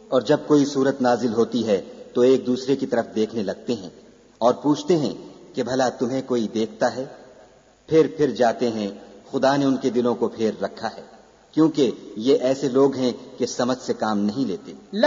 और जब कोई सूरत नाजिल होती है तो एक दूसरे की तरफ देखने लगते हैं और पूछते हैं कि भला तुम्हें कोई देखता है। फिर जाते हैं, खुदा ने उनके दिलों को फेर रखा है, क्योंकि ये ऐसे लोग हैं कि समझ से काम नहीं लेते।